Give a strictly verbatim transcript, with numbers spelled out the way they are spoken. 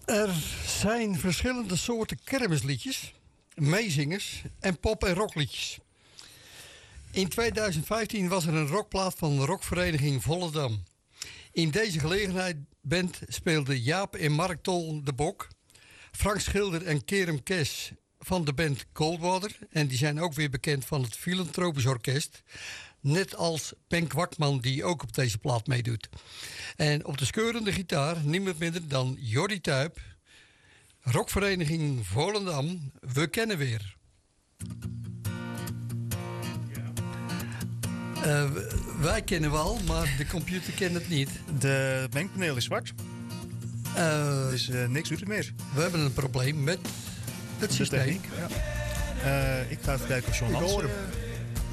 Er zijn verschillende soorten kermisliedjes, meezingers en pop- en rockliedjes. In tweeduizend vijftien was er een rockplaat van de rockvereniging Volendam. In deze gelegenheid band speelden Jaap en Mark Tol de Bok, Frank Schilder en Kerem Kes van de band Coldwater. En die zijn ook weer bekend van het Filantropisch Orkest. Net als Ben Kwakman, die ook op deze plaat meedoet. En op de scheurende gitaar niemand minder dan Jordi Tuyp. Rockvereniging Volendam, we kennen weer. Uh, wij kennen wel, maar de computer kent het niet. De mengpaneel is zwart. Uh, dus uh, niks doet het meer. We hebben een probleem met het systeem. Ja. Uh, ik ga even kijken of John Hans... Uh,